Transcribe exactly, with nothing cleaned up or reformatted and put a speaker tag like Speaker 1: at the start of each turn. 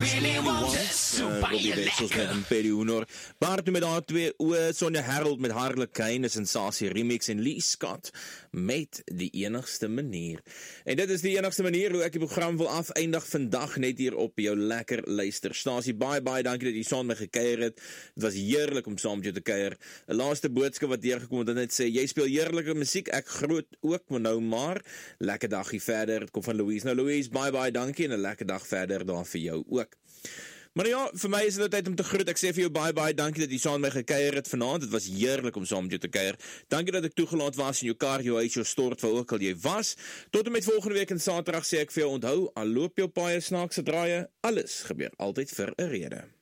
Speaker 1: Billy Walters, baie lekker.
Speaker 2: Perry Honor. Bart met haar twee oë, Sonja Harold met Harlequin, 'n sensasie remix en Lee Scott met Die Enigste Manier. En dit is die enigste manier hoe ek die program wil afeindig vandag net hier op jou lekker luisterstasie. Baie baie dankie dat jy saam met my gekuier het. Dit was heerlik om saam met jou te kuier. 'n Laaste boodskap wat deurgekom het, net sê jy speel heerlike musiek, ek groot ook, maar nou maar lekker dagie verder. Dit kom van Louise. Nou Louise, baie baie dankie en 'n lekker dag verder daar vir jou ook. Maar ja, vir my is dit tyd om te groet. Ek sê vir jou baie baie dankie dat jy saam met my gekuier het vanaand. Dit was heerlik om saam met jou te kuier. Dankie dat ek toegelaat was in jou kar, jou huis, jou stort, waar ook al jy was. Tot en met volgende week en Saterdag sê ek vir jou onthou, al loop jou paai snaakse draaie, alles gebeur altyd vir 'n rede.